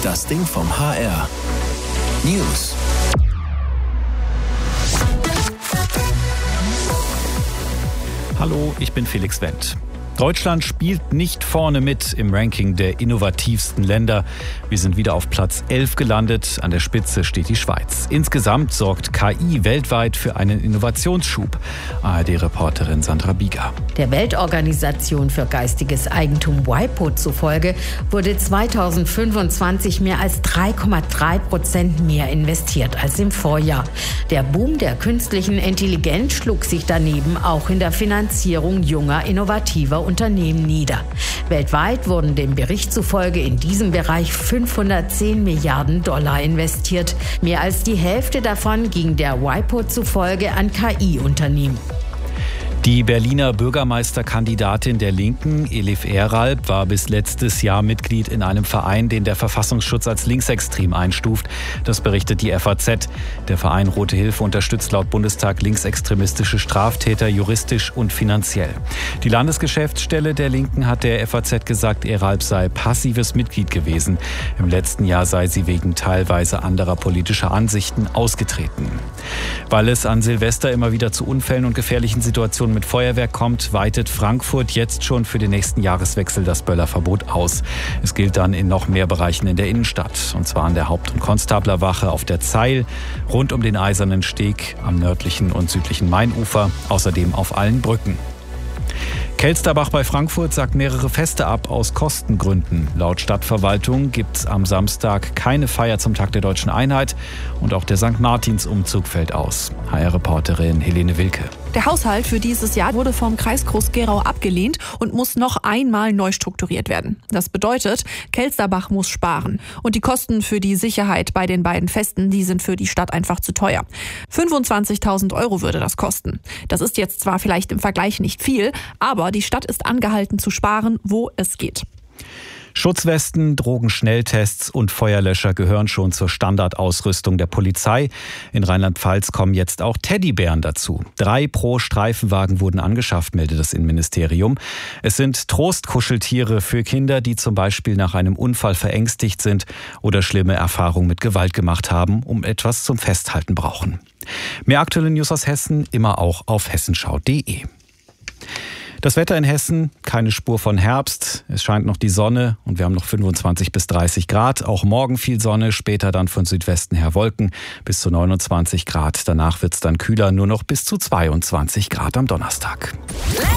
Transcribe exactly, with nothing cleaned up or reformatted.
Das Ding vom H R. News. Hallo, ich bin Felix Wendt. Deutschland spielt nicht vorne mit im Ranking der innovativsten Länder. Wir sind wieder auf Platz elf gelandet. An der Spitze steht die Schweiz. Insgesamt sorgt K I weltweit für einen Innovationsschub. A R D-Reporterin Sandra Bieger. Der Weltorganisation für geistiges Eigentum WIPO zufolge wurde zweitausendfünfundzwanzig mehr als drei Komma drei Prozent mehr investiert als im Vorjahr. Der Boom der künstlichen Intelligenz schlug sich daneben auch in der Finanzierung junger, innovativer Unternehmen nieder. Weltweit wurden dem Bericht zufolge in diesem Bereich fünfhundertzehn Milliarden Dollar investiert. Mehr als die Hälfte davon ging der WIPO zufolge an K I-Unternehmen. Die Berliner Bürgermeisterkandidatin der Linken, Elif Eralb, war bis letztes Jahr Mitglied in einem Verein, den der Verfassungsschutz als linksextrem einstuft. Das berichtet die F A Z. Der Verein Rote Hilfe unterstützt laut Bundestag linksextremistische Straftäter juristisch und finanziell. Die Landesgeschäftsstelle der Linken hat der F A Z gesagt, Eralb sei passives Mitglied gewesen. Im letzten Jahr sei sie wegen teilweise anderer politischer Ansichten ausgetreten. Weil es an Silvester immer wieder zu Unfällen und gefährlichen Situationen mit Feuerwerk kommt, weitet Frankfurt jetzt schon für den nächsten Jahreswechsel das Böllerverbot aus. Es gilt dann in noch mehr Bereichen in der Innenstadt. Und zwar an der Haupt- und Konstablerwache auf der Zeil, rund um den Eisernen Steg, am nördlichen und südlichen Mainufer, außerdem auf allen Brücken. Kelsterbach bei Frankfurt sagt mehrere Feste ab aus Kostengründen. Laut Stadtverwaltung gibt es am Samstag keine Feier zum Tag der Deutschen Einheit und auch der Sankt Martins-Umzug fällt aus. H R-Reporterin Helene Wilke. Der Haushalt für dieses Jahr wurde vom Kreis Groß-Gerau abgelehnt und muss noch einmal neu strukturiert werden. Das bedeutet, Kelsterbach muss sparen. Und die Kosten für die Sicherheit bei den beiden Festen, die sind für die Stadt einfach zu teuer. fünfundzwanzigtausend Euro würde das kosten. Das ist jetzt zwar vielleicht im Vergleich nicht viel, aber die Stadt ist angehalten zu sparen, wo es geht. Schutzwesten, Drogenschnelltests und Feuerlöscher gehören schon zur Standardausrüstung der Polizei. In Rheinland-Pfalz kommen jetzt auch Teddybären dazu. Drei pro Streifenwagen wurden angeschafft, meldet das Innenministerium. Es sind Trostkuscheltiere für Kinder, die zum Beispiel nach einem Unfall verängstigt sind oder schlimme Erfahrungen mit Gewalt gemacht haben, um etwas zum Festhalten brauchen. Mehr aktuelle News aus Hessen immer auch auf hessenschau punkt de. Das Wetter in Hessen, keine Spur von Herbst. Es scheint noch die Sonne und wir haben noch fünfundzwanzig bis dreißig Grad. Auch morgen viel Sonne, später dann von Südwesten her Wolken bis zu neunundzwanzig Grad. Danach wird es dann kühler, nur noch bis zu zweiundzwanzig Grad am Donnerstag.